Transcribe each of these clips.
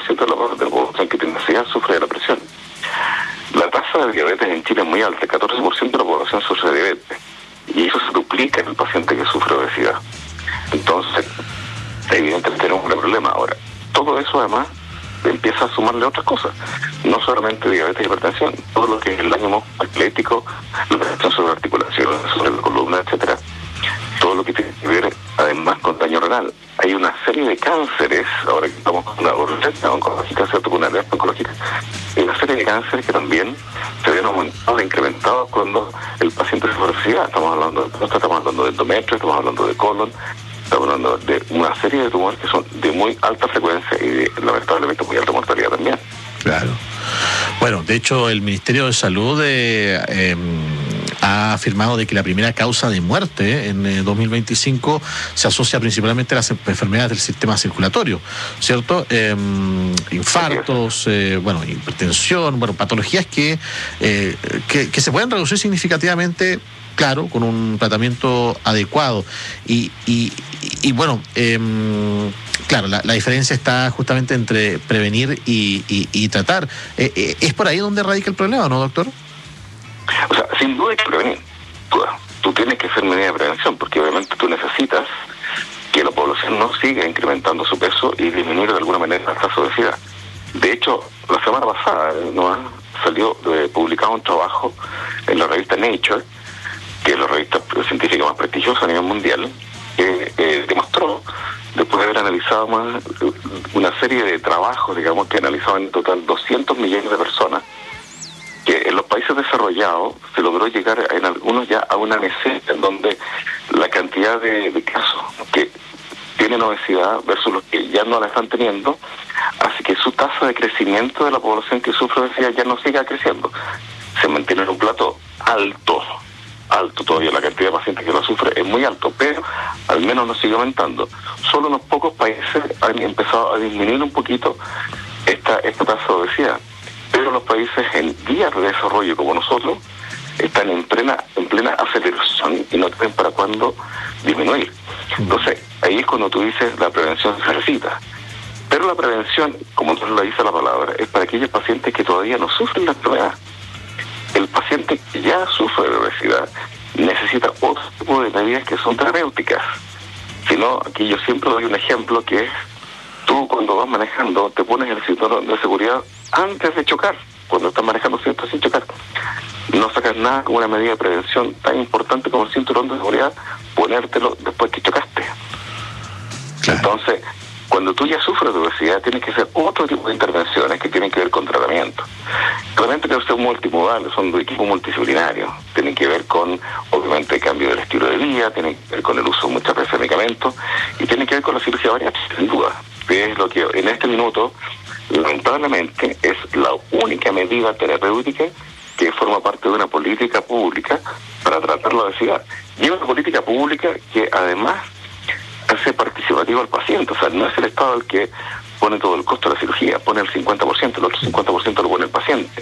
de la población que tiene obesidad sufre de la presión. La tasa de diabetes en Chile es muy alta, el 14% de la población sufre de diabetes, y eso se duplica en el paciente que sufre obesidad. Entonces, evidentemente tenemos un problema. Ahora, todo eso además empieza a sumarle otras cosas, no solamente diabetes y hipertensión, todo lo que es el daño atlético, la presión sobre la articulación, sobre la columna, etcétera, todo lo que tiene que ver además con daño renal. Hay una serie de cánceres, ahora que estamos con una receta oncológica, ¿cierto?, con una alerta oncológica, hay una serie de cánceres que también se ven aumentados, incrementados cuando el paciente sufre obesidad. Estamos hablando de próstata, estamos hablando de endometrio, estamos hablando de colon, estamos hablando de una serie de tumores que son de muy alta frecuencia y de, lamentablemente, muy alta mortalidad también. Claro. Bueno, de hecho, el Ministerio de Salud ha afirmado de que la primera causa de muerte en 2025 se asocia principalmente a las enfermedades del sistema circulatorio, ¿cierto? Infartos, hipertensión, patologías que se pueden reducir significativamente, claro, con un tratamiento adecuado. Claro, la diferencia está justamente entre prevenir y tratar. ¿Es por ahí donde radica el problema, no, doctor? O sea, sin duda hay que prevenir. Tú tienes que hacer medidas de prevención, porque obviamente tú necesitas que la población no siga incrementando su peso y disminuir de alguna manera la tasa de obesidad. De hecho, la semana pasada salió publicado un trabajo en la revista Nature, que es la revista científica más prestigiosa a nivel mundial, que demostró, después de haber analizado una serie de trabajos, digamos, que analizaban en total 200 millones de personas, que en los países desarrollados se logró llegar en algunos ya a una meseta en donde la cantidad de casos que tienen obesidad versus los que ya no la están teniendo, así que su tasa de crecimiento de la población que sufre obesidad ya no siga creciendo. Se mantiene en un plato alto todavía, la cantidad de pacientes que lo sufre es muy alto, pero al menos no sigue aumentando. Solo unos pocos países han empezado a disminuir un poquito esta tasa de obesidad, pero los países en vías de desarrollo como nosotros están en plena aceleración y no tienen para cuándo disminuir. Entonces, ahí es cuando tú dices la prevención se necesita. Pero la prevención, como entonces lo dice la palabra, es para aquellos pacientes que todavía no sufren la enfermedad. El paciente que ya sufre de obesidad necesita otro tipo de medidas que son terapéuticas. Si no, aquí yo siempre doy un ejemplo que es, tú cuando vas manejando te pones el cinturón de seguridad antes de chocar, cuando estás manejando siempre sin chocar. No sacas nada como una medida de prevención tan importante como el cinturón de seguridad, ponértelo después que chocaste. Claro. Entonces, cuando tú ya sufres de obesidad, tienes que hacer otro tipo de intervenciones que tienen que ver con tratamiento. Tratamientos que son multimodales, son de equipo multidisciplinario. Tienen que ver con, obviamente, el cambio del estilo de vida, tienen que ver con el uso muchas veces de medicamentos, y tienen que ver con la cirugía bariátrica, sin duda. Que es lo que en este minuto, lamentablemente, es la única medida terapéutica que forma parte de una política pública para tratar la obesidad. Y es una política pública que además hace participativo al paciente. O sea, no es el Estado el que pone todo el costo de la cirugía, pone el 50%, el otro 50% lo pone el paciente.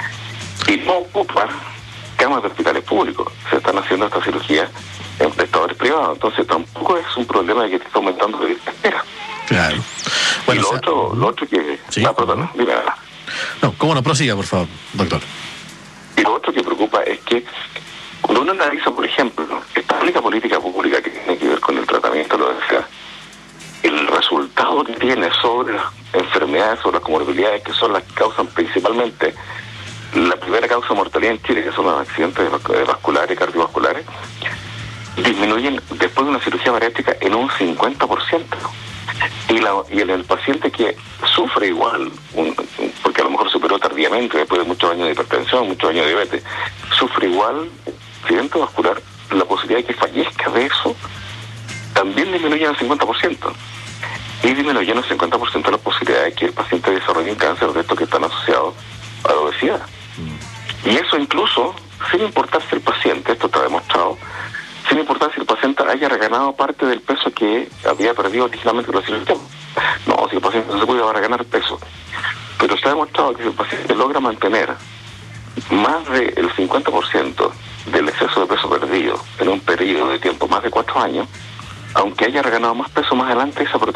Y no ocupa camas de hospitales públicos. Se están haciendo esta cirugía en prestadores privados. Entonces tampoco es un problema de que está aumentando la lista de espera. Claro. Bueno, y lo otro que... ¿Sí? Perdón, dime. No, ¿cómo no? Prosiga, por favor, doctor. Y lo otro que preocupa es que cuando uno analiza, por ejemplo, esta única política pública que tiene que ver con el tratamiento de la obesidad, el resultado que tiene sobre las enfermedades, sobre las comorbilidades, que son las que causan principalmente la primera causa de mortalidad en Chile, que son los accidentes vasculares y cardiovasculares, disminuyen después de una cirugía bariátrica en un 50%. Y el paciente que sufre igual, porque a lo mejor superó tardíamente, después de muchos años de hipertensión, muchos años de diabetes, sufre igual accidente vascular, la posibilidad de que fallezca de eso también disminuye en el 50%. Y disminuye en el 50% la posibilidad de que el paciente desarrolle un cáncer de estos que están asociados a la obesidad. Y eso incluso, sin importar si el paciente, esto está demostrado, sin importar si el paciente haya reganado parte del peso que había perdido originalmente con la cirugía. No, si el paciente no se puede reganar peso. Pero está demostrado que si el paciente logra mantener más del 50% del exceso de peso perdido en un periodo de tiempo más de 4 años, aunque haya reganado más peso más adelante, esa